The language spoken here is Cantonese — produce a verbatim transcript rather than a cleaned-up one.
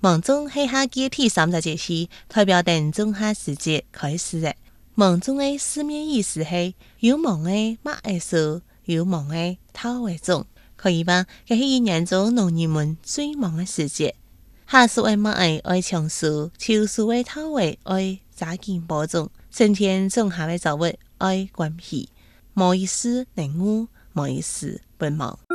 芒種係夏季第三個節氣，代表等仲夏時節開始嘅。芒種嘅字面意思係有芒嘅麥嘅樹，有芒嘅頭嘅種，可以話佢係一年中農人們最忙嘅時節。夏樹嘅麥嘅愛長樹，秋樹嘅頭嘅愛扎根播種，春天仲夏嘅作物愛管皮，冇一絲能污，冇一絲不忙。